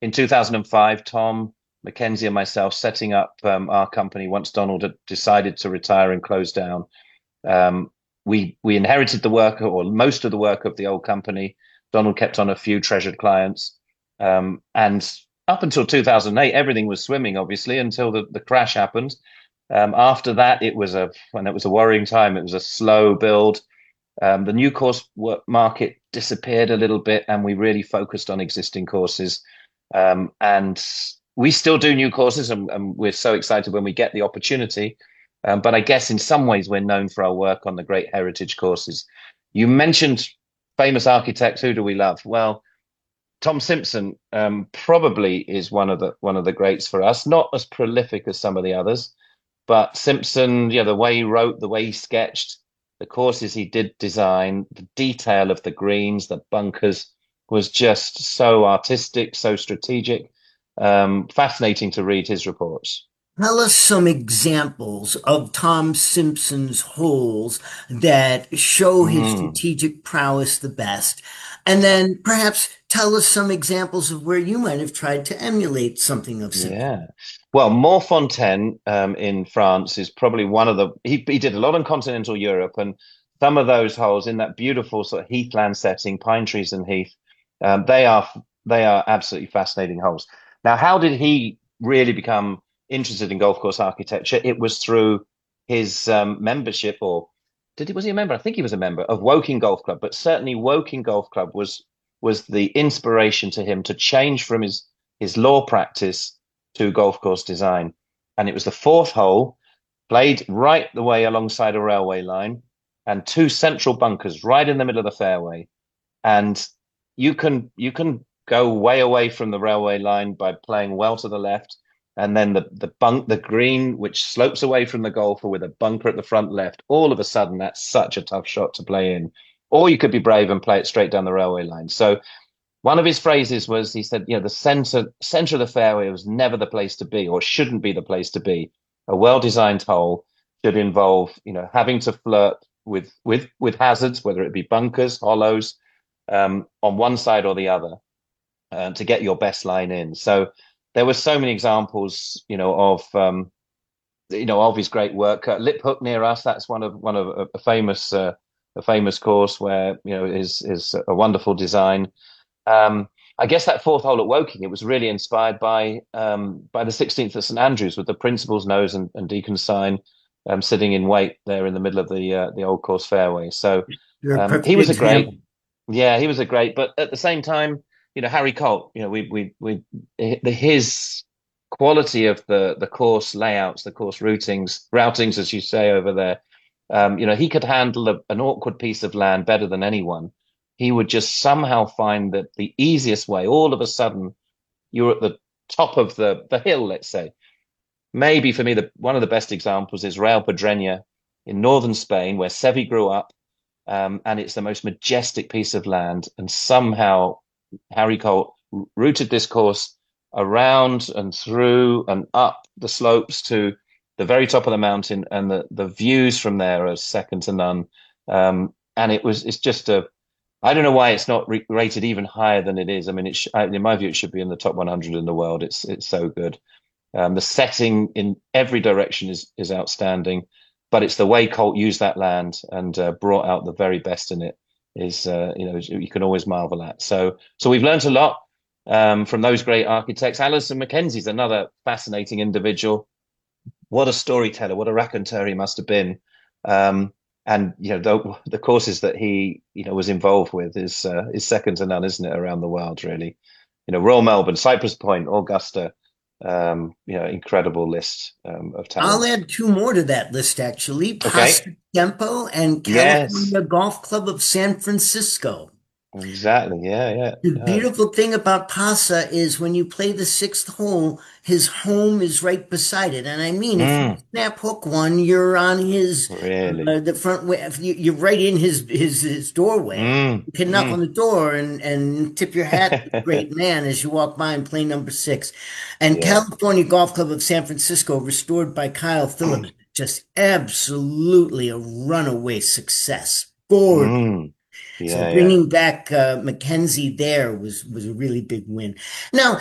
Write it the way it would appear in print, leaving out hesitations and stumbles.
in 2005, Tom, Mackenzie, and myself setting up our company once Donald had decided to retire and close down. Um, we inherited the work or most of the work of the old company. Donald kept on a few treasured clients, and up until 2008, everything was swimming, obviously, until the crash happened. After that, it was a worrying time. It was a slow build. The new course market disappeared a little bit, and we really focused on existing courses. And we still do new courses, and we're so excited when we get the opportunity. But I guess in some ways we're known for our work on the great heritage courses. You mentioned famous architects. Who do we love? Well, Tom Simpson probably is one of the greats for us. Not as prolific as some of the others, but Simpson, yeah, the way he wrote, the way he sketched, the courses he did design, the detail of the greens, the bunkers was just so artistic, so strategic. Fascinating to read his reports. Tell us some examples of Tom Simpson's holes that show his Mm. strategic prowess the best. And then perhaps tell us some examples of where you might have tried to emulate something of Simpson. Yeah. Well, Montfontaine in France is probably one of he did a lot in continental Europe, and some of those holes in that beautiful sort of heathland setting, pine trees and heath, they are absolutely fascinating holes. Now, how did he really become interested in golf course architecture? It was through his membership, or was he a member? I think he was a member of Woking Golf Club, but certainly Woking Golf Club was the inspiration to him to change from his law practice to golf course design. And it was the fourth hole, played right the way alongside a railway line, and two central bunkers right in the middle of the fairway. And you can go way away from the railway line by playing well to the left, and then the green which slopes away from the golfer with a bunker at the front left. All of a sudden, that's such a tough shot to play in. Or you could be brave and play it straight down the railway line. So one of his phrases was, he said, the center of the fairway was never the place to be, or shouldn't be the place to be. A well-designed hole should involve, having to flirt with hazards, whether it be bunkers, hollows, on one side or the other, to get your best line in. So there were so many examples, of his great work. Lip Hook near us, that's one of a famous course where is a wonderful design. I guess that fourth hole at Woking, it was really inspired by the 16th at St Andrews with the Principal's Nose and Deacon's Sign sitting in wait there in the middle of the old course fairway. So You're a he perfect was a great, example. yeah, he was a great. But at the same time, Harry Colt, his quality of the course layouts, the course routings, as you say over there. He could handle an awkward piece of land better than anyone. He would just somehow find that the easiest way, all of a sudden, you're at the top of the hill, let's say. Maybe for me, one of the best examples is Real Pedreña in northern Spain, where Seve grew up, and it's the most majestic piece of land. And somehow Harry Colt routed this course around and through and up the slopes to the very top of the mountain, and the views from there are second to none. And it's just I don't know why it's not rated even higher than it is. I mean, in my view, it should be in the top 100 in the world. It's so good. The setting in every direction is outstanding, but it's the way Colt used that land and brought out the very best in it is you can always marvel at. So we've learned a lot from those great architects. Alison Mackenzie's another fascinating individual. What a storyteller! What a raconteur he must have been. And the courses that he was involved with is second to none, isn't it, around the world, really? Royal Melbourne, Cypress Point, Augusta, incredible list of I'll talent. add two more to that list, actually. Okay. Pasatiempo and Yes, California Golf Club of San Francisco. exactly. Yeah, yeah, The yeah. beautiful thing about Pasa is when you play the sixth hole, his home is right beside it. And I mean, if you Mm, snap hook one, you're on his really. the front way. If you're right in his doorway. Mm, You can knock on mm. the door and tip your hat to the great man as you walk by and play number six. And Yeah. California Golf Club of San Francisco, restored by Kyle Phillips, just absolutely a runaway success. Gorgeous. Mm, So yeah, yeah. bringing back Mackenzie there was a really big win. Now,